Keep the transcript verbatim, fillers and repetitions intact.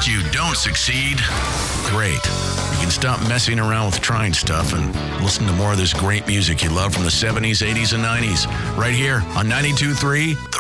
you don't succeed? Great. You can stop messing around with trying stuff and listen to more of this great music you love from the seventies, eighties, and nineties right here on ninety-two point three The